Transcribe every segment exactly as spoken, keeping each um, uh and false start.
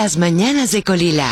Las mañanas de Colila.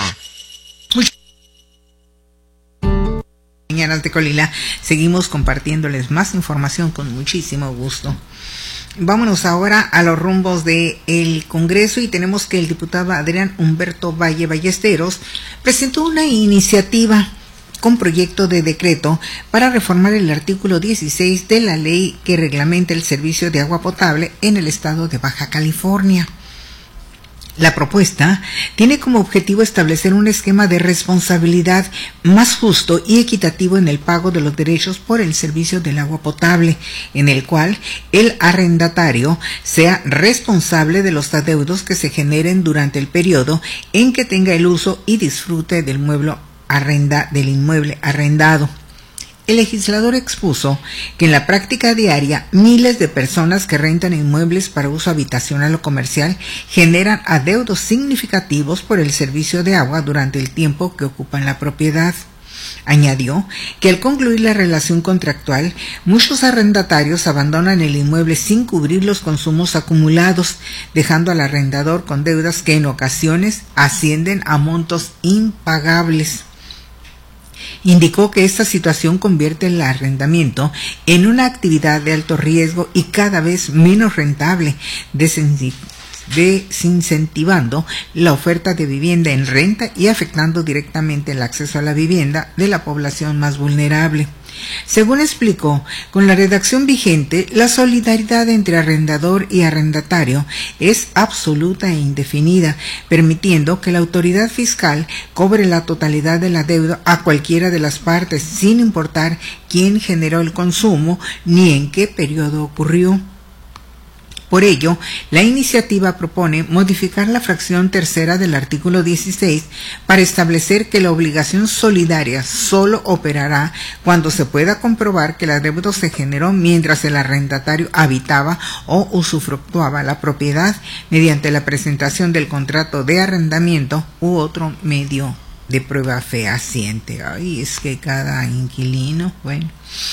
Mañanas de Colila, seguimos compartiéndoles más información con muchísimo gusto. Vámonos ahora a los rumbos del Congreso y tenemos que el diputado Adrián Humberto Valle Ballesteros presentó una iniciativa con proyecto de decreto para reformar el artículo dieciséis de la ley que reglamenta el servicio de agua potable en el estado de Baja California. La propuesta tiene como objetivo establecer un esquema de responsabilidad más justo y equitativo en el pago de los derechos por el servicio del agua potable, en el cual el arrendatario sea responsable de los adeudos que se generen durante el periodo en que tenga el uso y disfrute del mueble arrenda, del inmueble arrendado. El legislador expuso que en la práctica diaria miles de personas que rentan inmuebles para uso habitacional o comercial generan adeudos significativos por el servicio de agua durante el tiempo que ocupan la propiedad. Añadió que al concluir la relación contractual, muchos arrendatarios abandonan el inmueble sin cubrir los consumos acumulados, dejando al arrendador con deudas que en ocasiones ascienden a montos impagables. Indicó que esta situación convierte el arrendamiento en una actividad de alto riesgo y cada vez menos rentable, desincentivando la oferta de vivienda en renta y afectando directamente el acceso a la vivienda de la población más vulnerable. Según explicó, con la redacción vigente, la solidaridad entre arrendador y arrendatario es absoluta e indefinida, permitiendo que la autoridad fiscal cobre la totalidad de la deuda a cualquiera de las partes, sin importar quién generó el consumo ni en qué periodo ocurrió. Por ello, la iniciativa propone modificar la fracción tercera del artículo dieciséis para establecer que la obligación solidaria solo operará cuando se pueda comprobar que el adeudo se generó mientras el arrendatario habitaba o usufructuaba la propiedad mediante la presentación del contrato de arrendamiento u otro medio de prueba fehaciente. Ay, es que cada inquilino, bueno...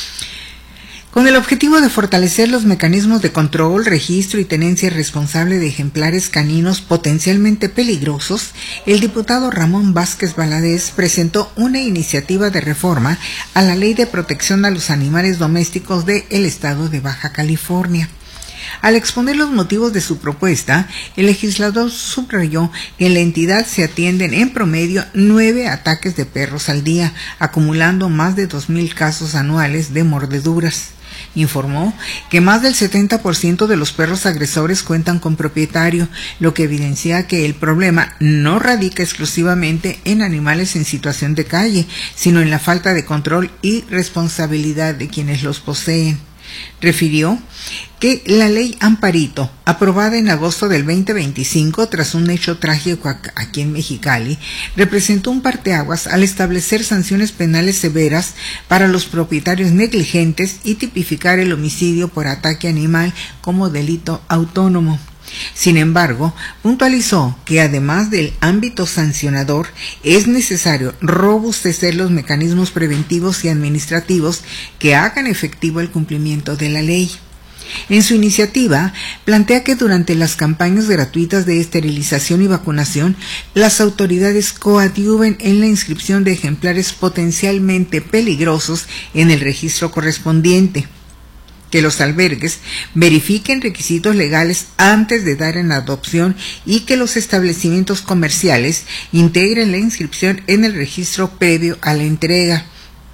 Con el objetivo de fortalecer los mecanismos de control, registro y tenencia responsable de ejemplares caninos potencialmente peligrosos, el diputado Ramón Vázquez Valadez presentó una iniciativa de reforma a la Ley de Protección a los Animales Domésticos del Estado de Baja California. Al exponer los motivos de su propuesta, el legislador subrayó que en la entidad se atienden en promedio nueve ataques de perros al día, acumulando más de dos mil casos anuales de mordeduras. Informó que más del setenta por ciento de los perros agresores cuentan con propietario, lo que evidencia que el problema no radica exclusivamente en animales en situación de calle, sino en la falta de control y responsabilidad de quienes los poseen. Refirió que la ley Amparito, aprobada en agosto del veinte veinticinco tras un hecho trágico aquí en Mexicali, representó un parteaguas al establecer sanciones penales severas para los propietarios negligentes y tipificar el homicidio por ataque animal como delito autónomo. Sin embargo, puntualizó que además del ámbito sancionador, es necesario robustecer los mecanismos preventivos y administrativos que hagan efectivo el cumplimiento de la ley. En su iniciativa, plantea que durante las campañas gratuitas de esterilización y vacunación, las autoridades coadyuven en la inscripción de ejemplares potencialmente peligrosos en el registro correspondiente, que los albergues verifiquen requisitos legales antes de dar en adopción y que los establecimientos comerciales integren la inscripción en el registro previo a la entrega.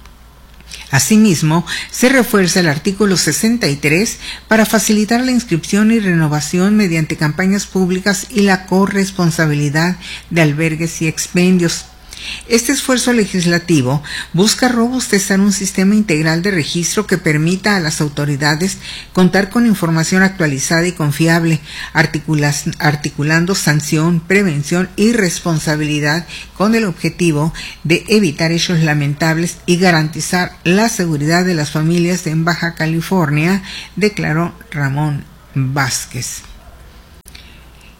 Asimismo, se refuerza el artículo sesenta y tres para facilitar la inscripción y renovación mediante campañas públicas y la corresponsabilidad de albergues y expendios. Este esfuerzo legislativo busca robustecer un sistema integral de registro que permita a las autoridades contar con información actualizada y confiable, articulando sanción, prevención y responsabilidad con el objetivo de evitar hechos lamentables y garantizar la seguridad de las familias en Baja California, declaró Ramón Vázquez.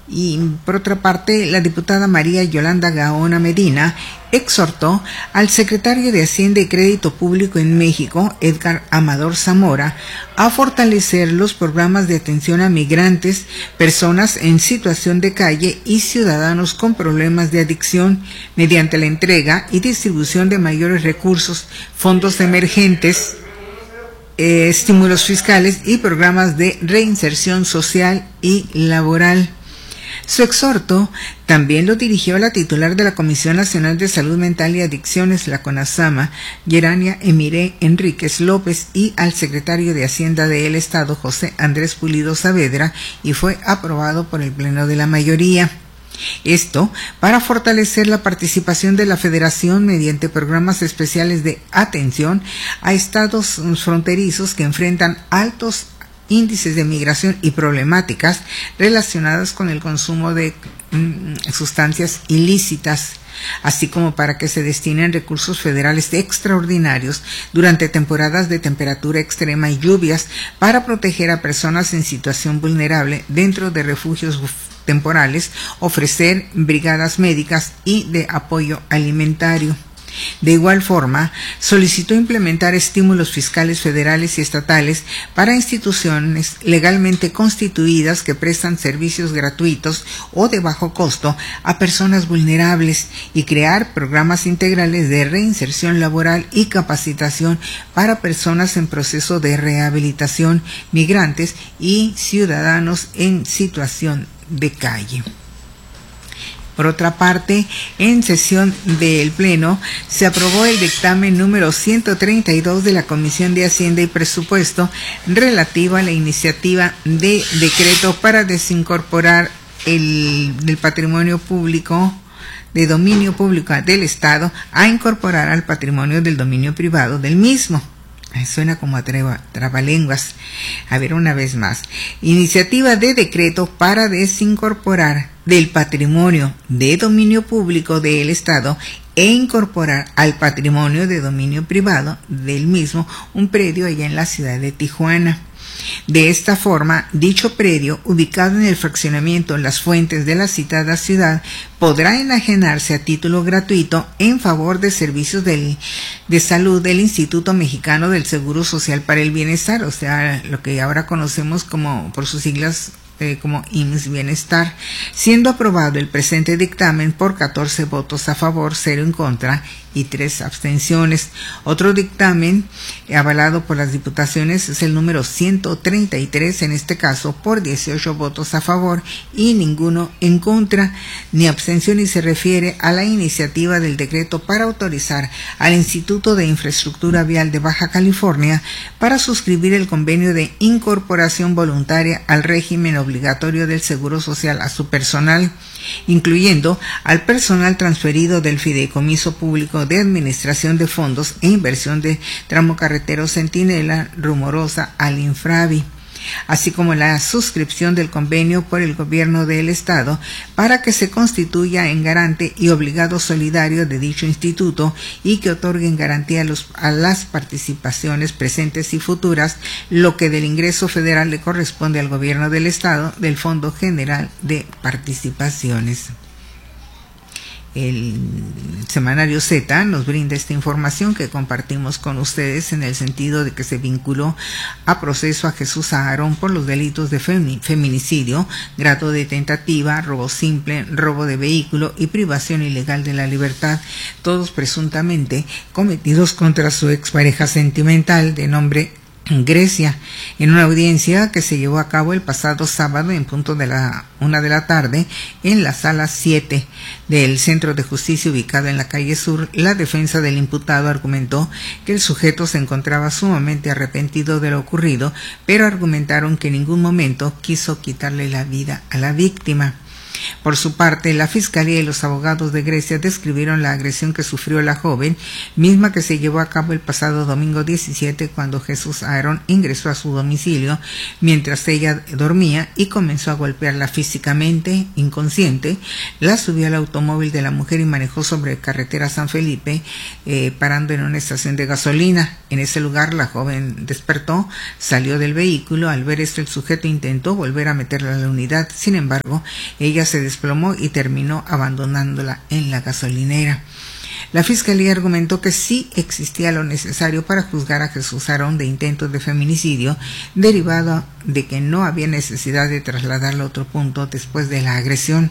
Y por otra parte, la diputada María Yolanda Gaona Medina exhortó al secretario de Hacienda y Crédito Público en México, Edgar Amador Zamora, a fortalecer los programas de atención a migrantes, personas en situación de calle y ciudadanos con problemas de adicción mediante la entrega y distribución de mayores recursos, fondos emergentes, eh, estímulos fiscales y programas de reinserción social y laboral. Su exhorto también lo dirigió a la titular de la Comisión Nacional de Salud Mental y Adicciones, la CONASAMA, Yerania Emiré Enríquez López, y al secretario de Hacienda del Estado, José Andrés Pulido Saavedra, y fue aprobado por el Pleno de la mayoría. Esto para fortalecer la participación de la Federación mediante programas especiales de atención a estados fronterizos que enfrentan altos índices de migración y problemáticas relacionadas con el consumo de mm, sustancias ilícitas, así como para que se destinen recursos federales extraordinarios durante temporadas de temperatura extrema y lluvias para proteger a personas en situación vulnerable dentro de refugios temporales, ofrecer brigadas médicas y de apoyo alimentario. De igual forma, solicitó implementar estímulos fiscales federales y estatales para instituciones legalmente constituidas que prestan servicios gratuitos o de bajo costo a personas vulnerables y crear programas integrales de reinserción laboral y capacitación para personas en proceso de rehabilitación, migrantes y ciudadanos en situación de calle. Por otra parte, en sesión del Pleno se aprobó el dictamen número ciento treinta y dos de la Comisión de Hacienda y Presupuesto relativo a la iniciativa de decreto para desincorporar el del patrimonio público de dominio público del Estado a incorporar al patrimonio del dominio privado del mismo. Suena como a traba, trabalenguas. A ver, una vez más. Iniciativa de decreto para desincorporar del patrimonio de dominio público del Estado e incorporar al patrimonio de dominio privado del mismo un predio allá en la ciudad de Tijuana. De esta forma, dicho predio, ubicado en el fraccionamiento Las Fuentes de la citada ciudad, podrá enajenarse a título gratuito en favor de servicios del, de salud del Instituto Mexicano del Seguro Social para el Bienestar, o sea, lo que ahora conocemos como por sus siglas Eh, como I M S S Bienestar, siendo aprobado el presente dictamen por catorce votos a favor, cero en contra y tres abstenciones. Otro dictamen avalado por las diputaciones es el número ciento treinta y tres, en este caso por dieciocho votos a favor y ninguno en contra ni abstención, y se refiere a la iniciativa del decreto para autorizar al Instituto de Infraestructura Vial de Baja California para suscribir el convenio de incorporación voluntaria al régimen obligatorio del Seguro Social a su personal, incluyendo al personal transferido del Fideicomiso Público de Administración de Fondos e Inversión de Tramo Carretero Centinela Rumorosa al Infravi, así como la suscripción del convenio por el gobierno del Estado para que se constituya en garante y obligado solidario de dicho instituto y que otorguen garantía a, los, a las participaciones presentes y futuras, lo que del ingreso federal le corresponde al gobierno del Estado del Fondo General de Participaciones. El semanario Z nos brinda esta información que compartimos con ustedes en el sentido de que se vinculó a proceso a Jesús Aarón por los delitos de feminicidio, grado de tentativa, robo simple, robo de vehículo y privación ilegal de la libertad, todos presuntamente cometidos contra su expareja sentimental de nombre Grecia, en una audiencia que se llevó a cabo el pasado sábado en punto de la una de la tarde en la sala siete del Centro de Justicia ubicado en la calle Sur. La defensa del imputado argumentó que el sujeto se encontraba sumamente arrepentido de lo ocurrido, pero argumentaron que en ningún momento quiso quitarle la vida a la víctima. Por su parte, la Fiscalía y los abogados de Grecia describieron la agresión que sufrió la joven, misma que se llevó a cabo el pasado domingo diecisiete cuando Jesús Aaron ingresó a su domicilio mientras ella dormía y comenzó a golpearla físicamente, inconsciente, la subió al automóvil de la mujer y manejó sobre carretera San Felipe, eh, parando en una estación de gasolina. En ese lugar la joven despertó, salió del vehículo. Al ver esto, el sujeto intentó volver a meterla a la unidad. Sin embargo, ella se desplomó y terminó abandonándola en la gasolinera. La Fiscalía argumentó que sí existía lo necesario para juzgar a Jesús Aarón de intento de feminicidio, derivado de que no había necesidad de trasladarlo a otro punto después de la agresión.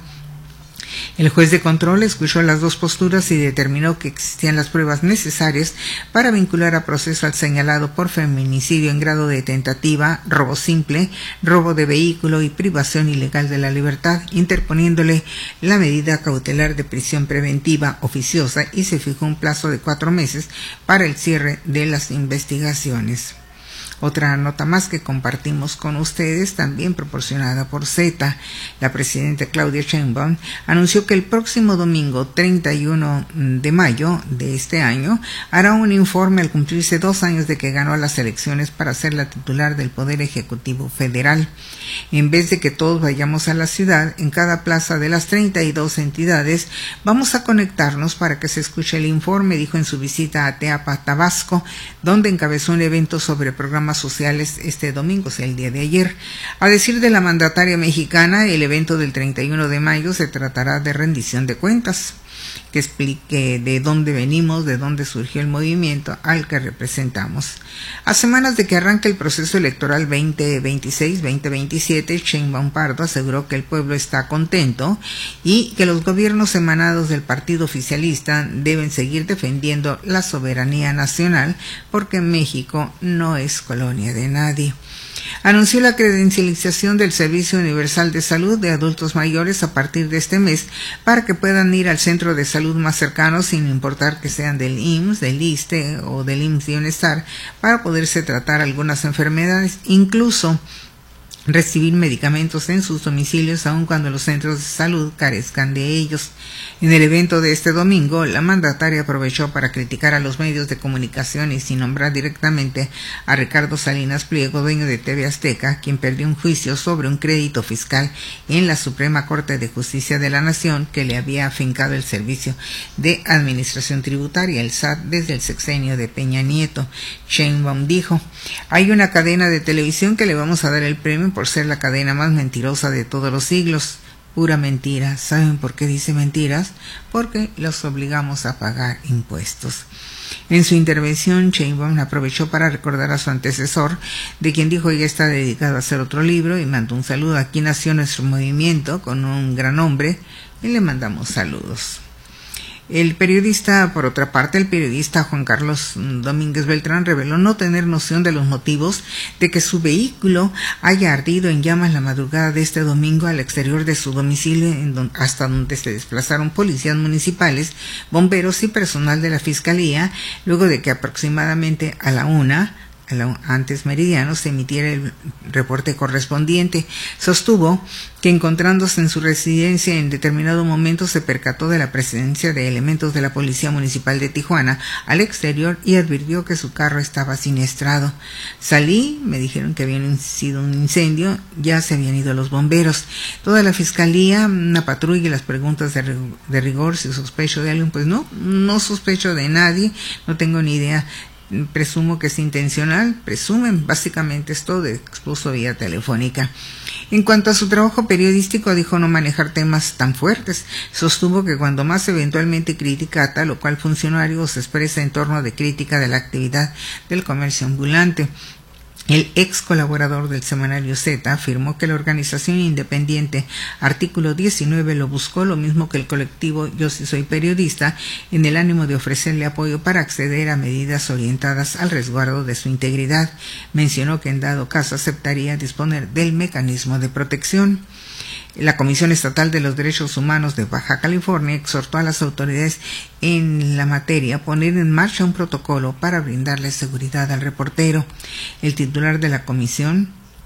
El juez de control escuchó las dos posturas y determinó que existían las pruebas necesarias para vincular a proceso al señalado por feminicidio en grado de tentativa, robo simple, robo de vehículo y privación ilegal de la libertad, interponiéndole la medida cautelar de prisión preventiva oficiosa, y se fijó un plazo de cuatro meses para el cierre de las investigaciones. Otra nota más que compartimos con ustedes, también proporcionada por Z. La presidenta Claudia Sheinbaum anunció que el próximo domingo treinta y uno de mayo de este año hará un informe al cumplirse dos años de que ganó las elecciones para ser la titular del Poder Ejecutivo Federal. En vez de que todos vayamos a la ciudad, en cada plaza de las treinta y dos entidades vamos a conectarnos para que se escuche el informe, dijo en su visita a Teapa, Tabasco, donde encabezó un evento sobre programas sociales este domingo, o sea, el día de ayer. A decir de la mandataria mexicana, el evento del treinta y uno de mayo se tratará de rendición de cuentas, que explique de dónde venimos, de dónde surgió el movimiento al que representamos. A semanas de que arranque el proceso electoral veinte veintiséis veinte veintisiete, Sheinbaum Pardo aseguró que el pueblo está contento y que los gobiernos emanados del partido oficialista deben seguir defendiendo la soberanía nacional porque México no es colonia de nadie. Anunció la credencialización del Servicio Universal de Salud de adultos mayores a partir de este mes para que puedan ir al centro de salud más cercano sin importar que sean del I M S S, del ISSSTE o del I M S S Bienestar, para poderse tratar algunas enfermedades, incluso recibir medicamentos en sus domicilios aun cuando los centros de salud carezcan de ellos. En el evento de este domingo, la mandataria aprovechó para criticar a los medios de comunicación y sin nombrar directamente a Ricardo Salinas Pliego, dueño de T V Azteca, quien perdió un juicio sobre un crédito fiscal en la Suprema Corte de Justicia de la Nación que le había afincado el Servicio de Administración Tributaria, el S A T, desde el sexenio de Peña Nieto. Sheinbaum dijo: hay una cadena de televisión que le vamos a dar el premio por ser la cadena más mentirosa de todos los siglos. Pura mentira. ¿Saben por qué dice mentiras? Porque los obligamos a pagar impuestos. En su intervención, Sheinbaum aprovechó para recordar a su antecesor, de quien dijo ella está dedicado a hacer otro libro, y mandó un saludo. Aquí nació nuestro movimiento con un gran hombre y le mandamos saludos. El periodista, por otra parte, el periodista Juan Carlos Domínguez Beltrán reveló no tener noción de los motivos de que su vehículo haya ardido en llamas la madrugada de este domingo al exterior de su domicilio, en don, hasta donde se desplazaron policías municipales, bomberos y personal de la Fiscalía, luego de que aproximadamente a la una antes meridiano se emitiera el reporte correspondiente. Sostuvo que encontrándose en su residencia en determinado momento se percató de la presencia de elementos de la Policía Municipal de Tijuana al exterior y advirtió que su carro estaba siniestrado. Salí, me dijeron que había sido un incendio, ya se habían ido los bomberos. Toda la Fiscalía, una patrulla y las preguntas de, de rigor, si sospecho de alguien, pues no, no sospecho de nadie, no tengo ni idea. Presumo que es intencional, presumen, básicamente es todo, expuso vía telefónica. En cuanto a su trabajo periodístico, dijo no manejar temas tan fuertes. Sostuvo que cuando más eventualmente critica a tal o cual funcionario se expresa en torno de crítica de la actividad del comercio ambulante. El ex colaborador del semanario Z afirmó que la organización independiente Artículo diecinueve lo buscó, lo mismo que el colectivo Yo sí soy periodista, en el ánimo de ofrecerle apoyo para acceder a medidas orientadas al resguardo de su integridad. Mencionó que en dado caso aceptaría disponer del mecanismo de protección. La Comisión Estatal de los Derechos Humanos de Baja California exhortó a las autoridades en la materia a poner en marcha un protocolo para brindarle seguridad al reportero. El titular de la comisión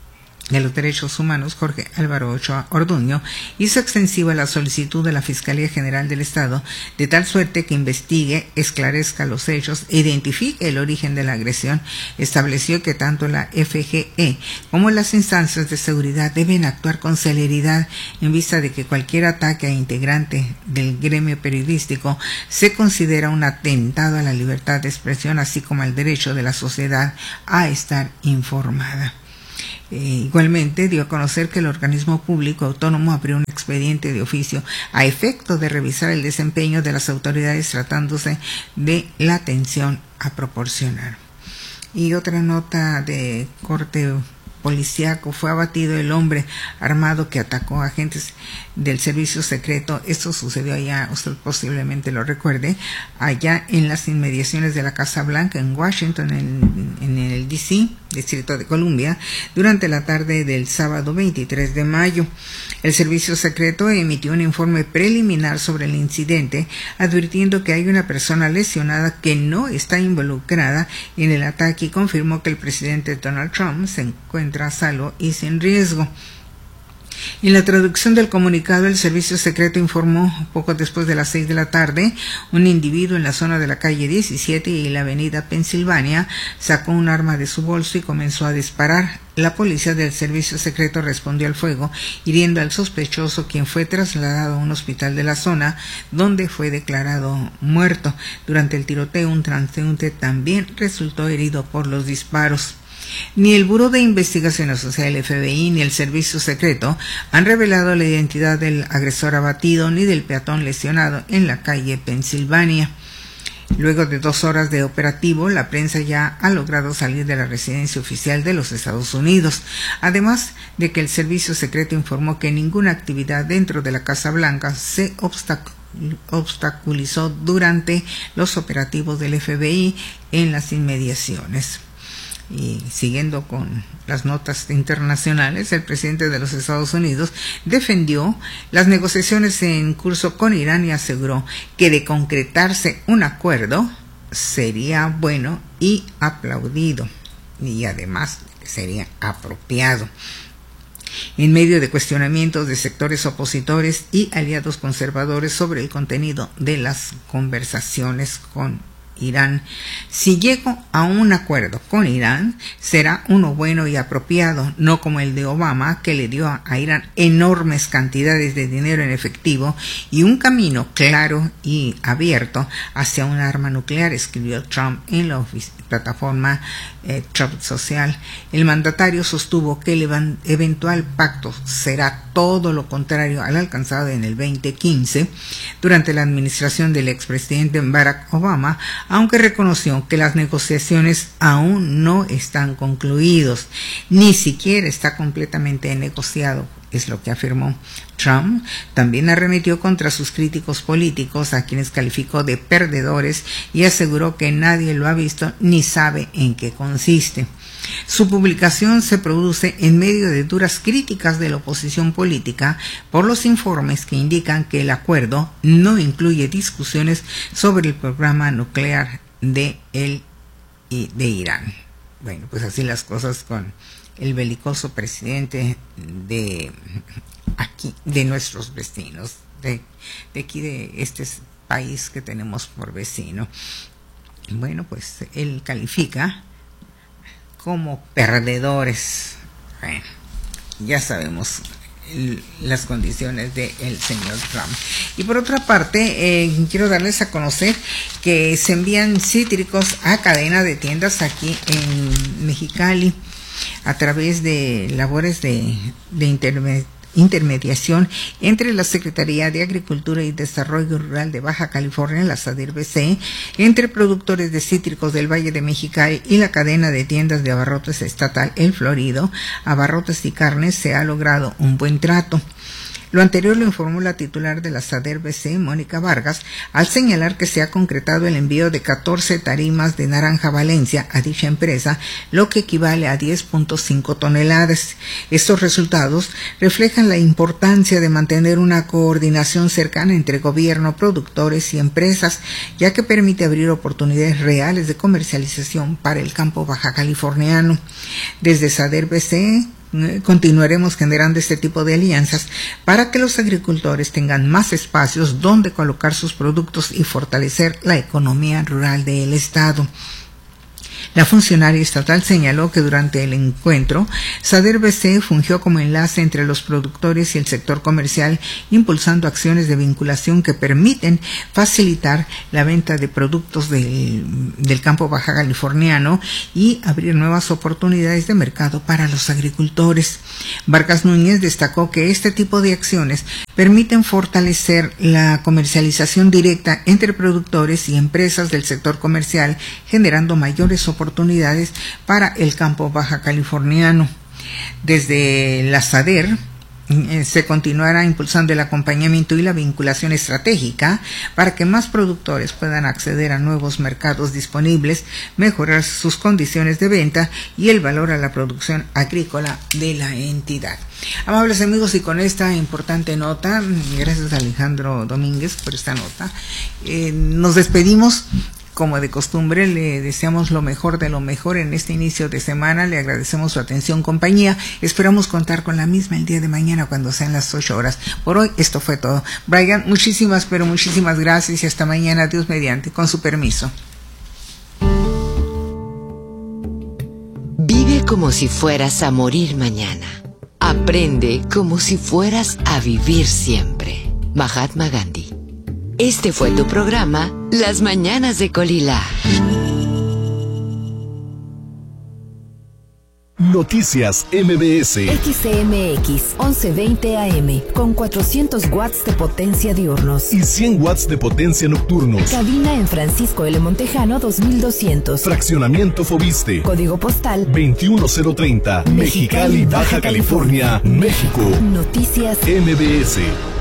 de los Derechos Humanos, Jorge Álvaro Ochoa Orduño, hizo extensiva la solicitud de la Fiscalía General del Estado de tal suerte que investigue, esclarezca los hechos e identifique el origen de la agresión. Estableció que tanto la F G E como las instancias de seguridad deben actuar con celeridad en vista de que cualquier ataque a integrante del gremio periodístico se considera un atentado a la libertad de expresión, así como al derecho de la sociedad a estar informada. Eh, igualmente dio a conocer que el organismo público autónomo abrió un expediente de oficio a efecto de revisar el desempeño de las autoridades tratándose de la atención a proporcionar. Y otra nota de corte policíaco: fue abatido el hombre armado que atacó a agentes del servicio secreto. Esto sucedió allá, usted posiblemente lo recuerde, allá en las inmediaciones de la Casa Blanca en Washington, en, en el D C, Distrito de Columbia, durante la tarde del sábado veintitrés de mayo. El servicio secreto emitió un informe preliminar sobre el incidente, advirtiendo que hay una persona lesionada que no está involucrada en el ataque, y confirmó que el presidente Donald Trump se encuentra a salvo y sin riesgo. En la traducción del comunicado, el servicio secreto informó poco después de las seis de la tarde, un individuo en la zona de la calle diecisiete y la avenida Pensilvania sacó un arma de su bolso y comenzó a disparar. La policía del servicio secreto respondió al fuego, hiriendo al sospechoso, quien fue trasladado a un hospital de la zona, donde fue declarado muerto. Durante el tiroteo, un transeúnte también resultó herido por los disparos. Ni el Buró de Investigaciones, o sea, el F B I, ni el Servicio Secreto han revelado la identidad del agresor abatido ni del peatón lesionado en la calle Pensilvania. Luego de dos horas de operativo, la prensa ya ha logrado salir de la residencia oficial de los Estados Unidos, además de que el Servicio Secreto informó que ninguna actividad dentro de la Casa Blanca se obstaculizó durante los operativos del F B I en las inmediaciones. Y siguiendo con las notas internacionales, el presidente de los Estados Unidos defendió las negociaciones en curso con Irán y aseguró que de concretarse un acuerdo sería bueno y aplaudido, y además sería apropiado. En medio de cuestionamientos de sectores opositores y aliados conservadores sobre el contenido de las conversaciones con Irán, si llego a un acuerdo con Irán, será uno bueno y apropiado, no como el de Obama, que le dio a Irán enormes cantidades de dinero en efectivo y un camino claro y abierto hacia un arma nuclear, escribió Trump en la plataforma eh, Trump Social. El mandatario sostuvo que el eventual pacto será todo lo contrario al alcanzado en el veinte quince durante la administración del expresidente Barack Obama, aunque reconoció que las negociaciones aún no están concluidos, ni siquiera está completamente negociado, es lo que afirmó. Trump también arremetió contra sus críticos políticos, a quienes calificó de perdedores, y aseguró que nadie lo ha visto ni sabe en qué consiste. Su publicación se produce en medio de duras críticas de la oposición política por los informes que indican que el acuerdo no incluye discusiones sobre el programa nuclear de, el, de Irán. Bueno, pues así las cosas con el belicoso presidente de aquí, de nuestros vecinos, de, de aquí, de este país que tenemos por vecino. Bueno, pues él califica como perdedores. Bueno, ya sabemos el, las condiciones del señor Trump. Y por otra parte, eh, quiero darles a conocer que se envían cítricos a cadena de tiendas aquí en Mexicali a través de labores de, de interme, intermediación entre la Secretaría de Agricultura y Desarrollo Rural de Baja California, la SADER-B C, entre productores de cítricos del Valle de Mexicali y la cadena de tiendas de abarrotes estatal El Florido, Abarrotes y Carnes, se ha logrado un buen trato. Lo anterior lo informó la titular de la SADER-B C, Mónica Vargas, al señalar que se ha concretado el envío de catorce tarimas de naranja Valencia a dicha empresa, lo que equivale a diez punto cinco toneladas. Estos resultados reflejan la importancia de mantener una coordinación cercana entre gobierno, productores y empresas, ya que permite abrir oportunidades reales de comercialización para el campo baja californiano. Desde SADER-B C continuaremos generando este tipo de alianzas para que los agricultores tengan más espacios donde colocar sus productos y fortalecer la economía rural del Estado. La funcionaria estatal señaló que durante el encuentro, SADER B C fungió como enlace entre los productores y el sector comercial, impulsando acciones de vinculación que permiten facilitar la venta de productos del, del campo baja californiano y abrir nuevas oportunidades de mercado para los agricultores. Vargas Núñez destacó que este tipo de acciones permiten fortalecer la comercialización directa entre productores y empresas del sector comercial, generando mayores oportunidades para el campo baja californiano. Desde la SADER eh, se continuará impulsando el acompañamiento y la vinculación estratégica para que más productores puedan acceder a nuevos mercados disponibles, mejorar sus condiciones de venta y el valor a la producción agrícola de la entidad. Amables amigos, y con esta importante nota, gracias a Alejandro Domínguez por esta nota, eh, nos despedimos. Como de costumbre, le deseamos lo mejor de lo mejor en este inicio de semana. Le agradecemos su atención, compañía. Esperamos contar con la misma el día de mañana cuando sean las ocho horas. Por hoy, esto fue todo. Brian, muchísimas, pero muchísimas gracias y hasta mañana, Dios mediante, con su permiso. Vive como si fueras a morir mañana. Aprende como si fueras a vivir siempre. Mahatma Gandhi. Este fue tu programa, Las Mañanas de Colila. Noticias M B S. X M X once veinte A M con cuatrocientos watts de potencia diurnos y cien watts de potencia nocturnos. Cabina en Francisco L. Montejano dos mil doscientos. Fraccionamiento Fobiste. Código postal veintiuno cero treinta. Mexicali, Baja California, México. Noticias M B S.